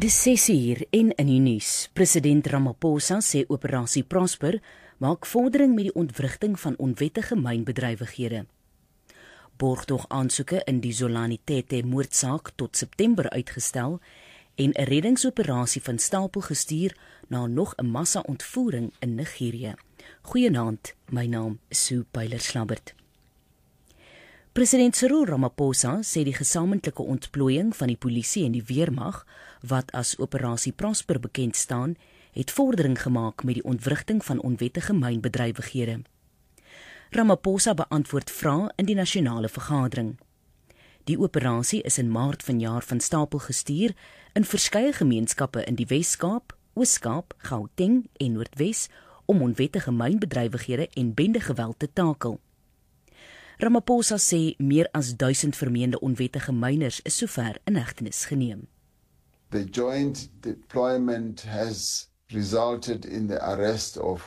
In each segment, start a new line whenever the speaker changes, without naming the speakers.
Dis 6uur en in die nuus. President Ramaphosa sê Operasie Prosper maak vordering met die ontwrigting van onwettige mynbedrywighede. Borgtogaansoeke in die Zolani Tete moordsaak tot September uitgestel en 'n reddingsoperasie van stapel gestuur na nog 'n massa-ontvoering in Nigerië. Goeienaand, my naam is Sue Pyler-Slabbert. President Cyril Ramaphosa sê die gesamentlike ontplooiing van die polisie en die weermag, wat as Operasie Prosper bekend staan, het vordering gemaak met die ontwrigting van onwettige mynbedrywighede. Ramaphosa beantwoord vrae in die nasionale vergadering. Die operasie is in Maart vanjaar van stapel gestuur in verskeie gemeenskappe in die Wes-Kaap, Oos-Kaap, Gauteng en Noordwes om onwettige mynbedrywighede en bendegeweld te takel. Ramaphosa sê meer as 1000 vermeende onwettige myners is sover in hegtenis geneem.
The joint deployment has resulted in the arrest of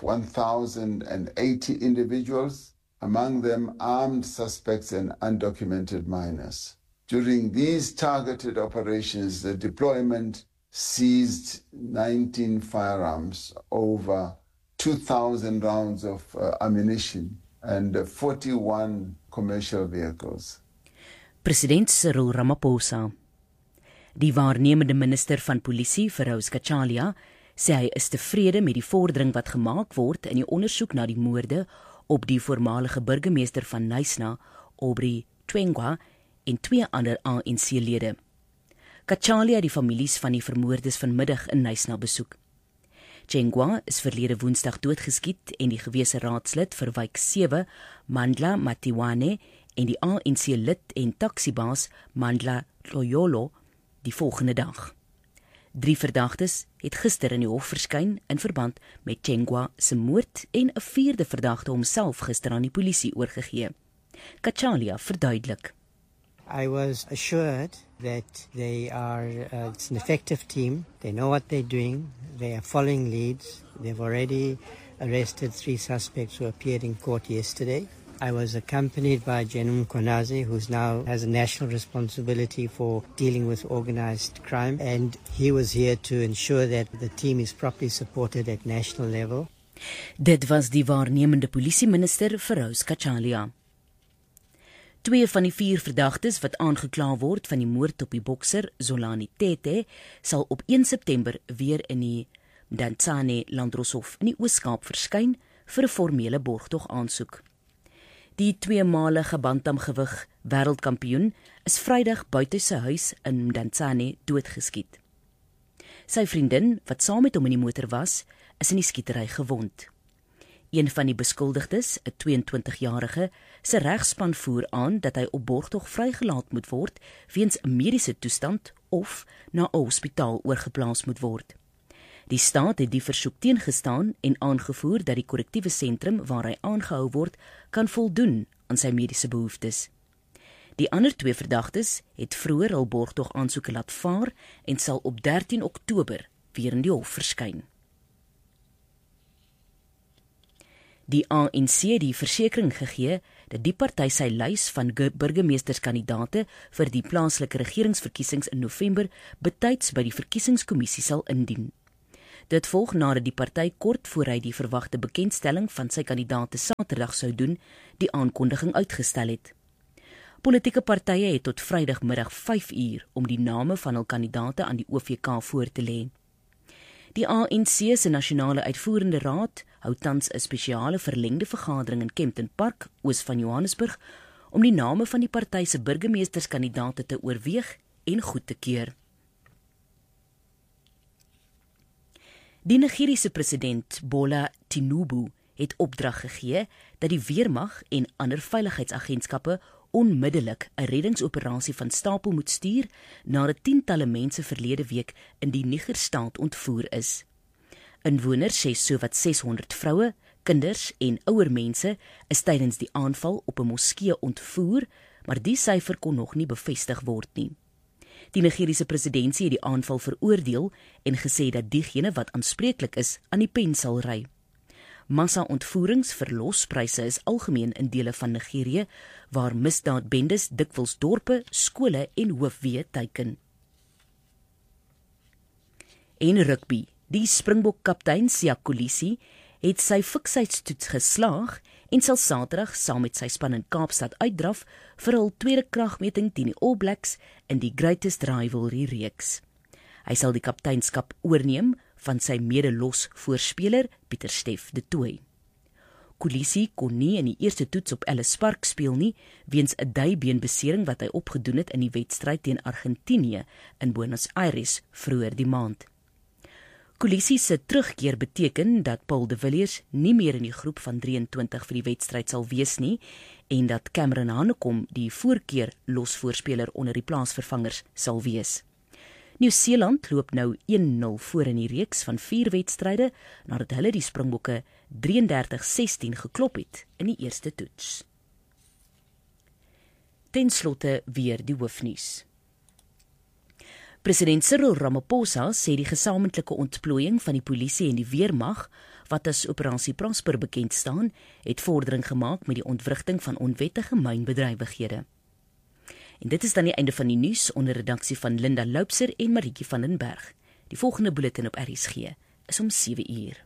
1,080 individuals, among them armed suspects and undocumented minors. During these targeted operations, the deployment seized 19 firearms, over 2,000 rounds of ammunition, and 41 commercial vehicles.
President Cyril Ramaphosa. Die waarnemende minister van polisie, Feroz Kachalia, sê hy is tevrede met die vordering wat gemaak word in die ondersoek na die moorde op die voormalige burgemeester van Knysna, Aubrey Twengwa, en 2 ander ANC-lede. Kachalia het die families van die vermoordes vanmiddag in Knysna besoek. Twengwa is verlede Woensdag doodgeskiet en die gewese raadslid vir wijk 7, Mandla Matiwane, en die ANC-lid en taksibaas Mandla Loyolo die volgende dag. 3 verdagtes het gister in die hof verskyn in verband met Twengwa se moord en 'n 4de verdagte homself gister aan die polisie oorgegee. Kachalia verduidelik.
I was assured that it's an effective team. They know what they're doing. They are following leads. They've already arrested 3 suspects who appeared in court yesterday. I was accompanied by Jenum Konazi, who now has a national responsibility for dealing with organized crime, and he was here to ensure that the team is properly supported at national level.
Dit was die waarnemende polisieminister Feroz Kachalia. 2 van die 4 verdagtes wat aangekla word van die moord op die bokser Zolani Tete sal op 1 September weer in die Mdantsane Landdroshof in die Oos-Kaap verskyn vir 'n formele borgtog aansoek. Die 2-malige bantamgewig wêreldkampioen is Vrydag buite sy huis in Mdantsane doodgeskiet. Sy vriendin, wat saam met hom in die motor was, is in die skietery gewond. Een van die beskuldigdes, 'n 22-jarige, se regspan voer aan dat hy op borgtog vrygelaat moet word weens 'n mediese toestand of na 'n hospitaal oorgeplaas moet word. Die staat het die versoek teengestaan en aangevoer dat die korrektiewe sentrum waar hy aangehou word, kan voldoen aan sy mediese behoeftes. Die ander 2 verdagtes het vroeër hul borgtog aansoeke laat vaar en sal op 13 Oktober weer in die hof verskyn. Die ANC het die versekering gegee dat die party sy lys van burgemeesterskandidaate vir die plaaslike regeringsverkiesings in November betyds by die verkiesingskommissie sal indien. Dit volg nadat die party kort voor hy die verwagte bekendstelling van sy kandidaate Saterdag sou doen, die aankondiging uitgestel het. Politieke partye het tot Vrydagmiddag 5uur om die name van hul kandidaate aan die OVK voor te lê. Die ANC se nasionale uitvoerende raad hou tans 'n spesiale verlengde vergadering in Kempton Park, oos van Johannesburg, om die name van die party se burgemeesterskandidaate te oorweeg en goed te keur. Die Nigeriese president Bola Tinubu het opdrag gegee dat die weermag en ander veiligheidsagentskappe onmiddellik 'n reddingsoperasie van stapel moet stuur nadat tientalle mense verlede week in die Nigerstaat ontvoer is. Inwoners sê sowat 600 vroue, kinders en ouer mense is tydens die aanval op 'n moskee ontvoer, maar die syfer kon nog nie bevestig word nie. Die Nigeriese presidentsie het die aanval veroordeel en gesê dat diegene wat aanspreeklik is aan die pen sal ry. Massa-ontvoerings vir lospryse is algemeen in dele van Nigerië, waar misdaadbendes dikwels dorpe, skole en hoofweë teiken. En rugby. Die Springbok-kaptein Siya Kolisi het sy fiksheidstoets geslaag en sal Saterdag saam met sy span in Kaapstad uitdraf vir hul tweede kragmeting teen die All Blacks in die Greatest Rivalry reeks. Hy sal die kapteinskap oorneem van sy mede-los-voorspeler Pieter Steff de Tooy. Kolisi kon nie in die eerste toets op Ellis Park speel nie, weens 'n duibeenbesering wat hy opgedoen het in die wedstryd teen Argentinië in Buenos Aires vroeër die maand. Kolisi se terugkeer beteken dat Paul de Villiers nie meer in die groep van 23 vir die wedstryd sal wees nie en dat Cameron Hanekom die voorkeur losvoorspeler onder die plaasvervangers sal wees. Nieu-Seeland loop nou 1-0 voor in die reeks van 4 wedstryde nadat hulle die Springbokke 33-16 geklop het in die eerste toets. Ten slotte weer die hoofnuus. President Cyril Ramaphosa sê die gesamentlike ontplooiing van die polisie en die weermag, wat as Operasie Prosper bekend staan, het vordering gemaak met die ontwrigting van onwettige mynbedrywighede. En dit is dan die einde van die nuus onder redaksie van Linda Loubser en Marietjie van den Berg. Die volgende bulletin op RSG is om 7 uur.